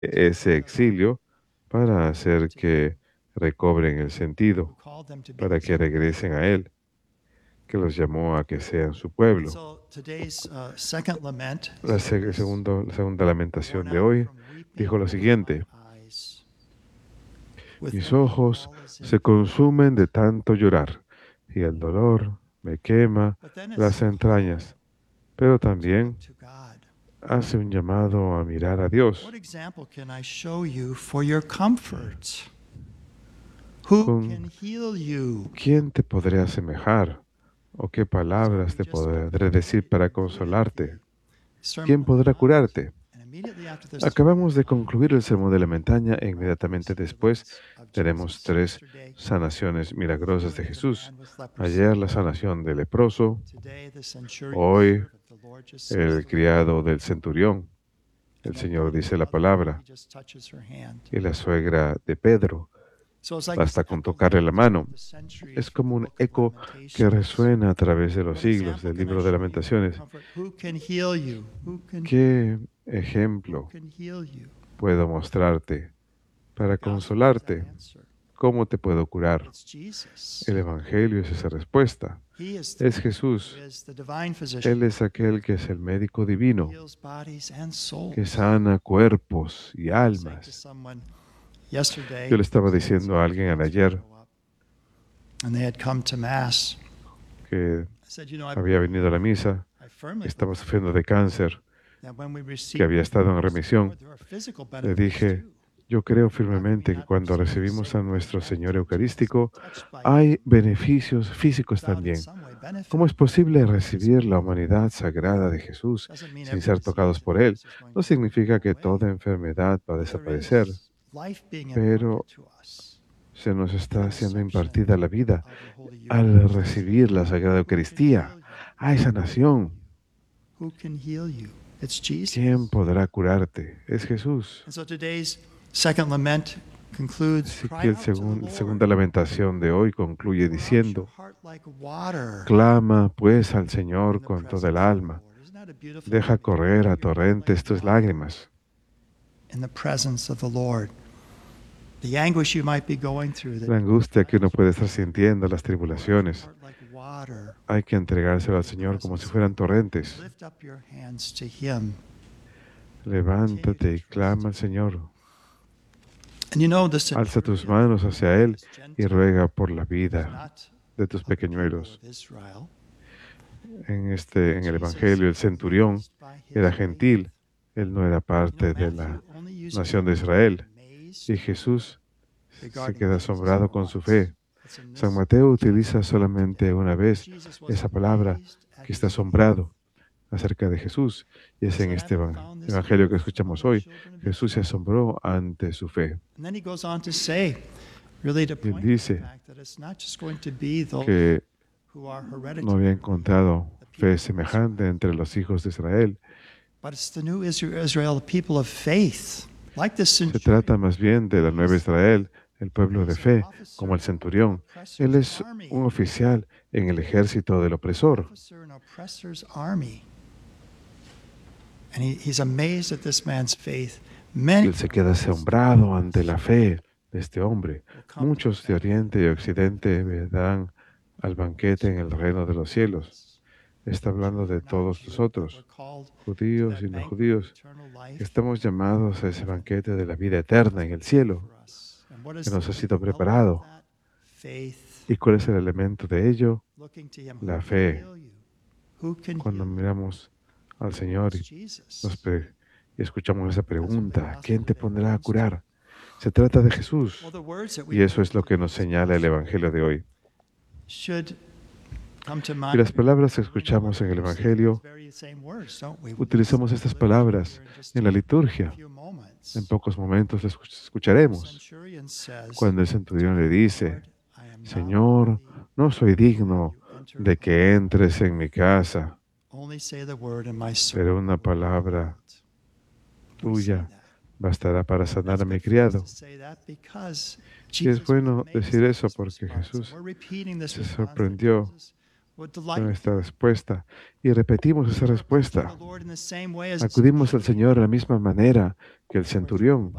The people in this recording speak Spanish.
ese exilio para hacer que recobren el sentido, para que regresen a Él, que los llamó a que sean su pueblo. La segunda lamentación de hoy dijo lo siguiente: mis ojos se consumen de tanto llorar, y el dolor me quema las entrañas, pero también hace un llamado a mirar a Dios. ¿Con quién te podré asemejar? ¿O qué palabras te podré decir para consolarte? ¿Quién podrá curarte? Acabamos de concluir el sermón de la montaña e inmediatamente después tenemos tres sanaciones milagrosas de Jesús. Ayer la sanación del leproso, hoy el criado del centurión. El Señor dice la palabra, y la suegra de Pedro. Basta con tocarle la mano. Es como un eco que resuena a través de los siglos del libro de Lamentaciones. ¿Qué ejemplo puedo mostrarte para consolarte? ¿Cómo te puedo curar? El Evangelio es esa respuesta. Es Jesús. Él es aquel que es el médico divino, que sana cuerpos y almas. Yo le estaba diciendo a alguien ayer que había venido a la misa, que estaba sufriendo de cáncer, que había estado en remisión. Le dije, yo creo firmemente que cuando recibimos a nuestro Señor Eucarístico hay beneficios físicos también. ¿Cómo es posible recibir la humanidad sagrada de Jesús sin ser tocados por Él? No significa que toda enfermedad va a desaparecer, pero se nos está siendo impartida la vida al recibir la Sagrada Eucaristía. Hay sanación. ¿Quién podrá curarte? Es Jesús. Así que la segunda lamentación de hoy concluye diciendo, clama pues al Señor con toda el alma, deja correr a torrentes tus lágrimas. La angustia que uno puede estar sintiendo, las tribulaciones, hay que entregárselo al Señor como si fueran torrentes. Levántate y clama al Señor. Alza tus manos hacia Él y ruega por la vida de tus pequeñuelos. En el Evangelio, el centurión era gentil. Él no era parte de la nación de Israel. Y Jesús se queda asombrado con su fe. San Mateo utiliza solamente una vez esa palabra, que está asombrado acerca de Jesús. Y es en este evangelio que escuchamos hoy. Jesús se asombró ante su fe. Y él dice que no había encontrado fe semejante entre los hijos de Israel. Se trata más bien de la nueva Israel, el pueblo de fe, como el centurión. Él es un oficial en el ejército del opresor. Él se queda asombrado ante la fe de este hombre. Muchos de Oriente y Occidente vendrán al banquete en el reino de los cielos. Está hablando de todos nosotros, judíos y no judíos, que estamos llamados a ese banquete de la vida eterna en el cielo, que nos ha sido preparado. ¿Y cuál es el elemento de ello? La fe. Cuando miramos al Señor y escuchamos esa pregunta, ¿quién te pondrá a curar? Se trata de Jesús. Y eso es lo que nos señala el Evangelio de hoy. Y las palabras que escuchamos en el Evangelio, utilizamos estas palabras en la liturgia. En pocos momentos las escucharemos. Cuando el centurión le dice, Señor, no soy digno de que entres en mi casa, pero una palabra tuya bastará para sanar a mi criado. Y es bueno decir eso porque Jesús se sorprendió nuestra respuesta y repetimos esa respuesta. Acudimos al Señor de la misma manera que el centurión.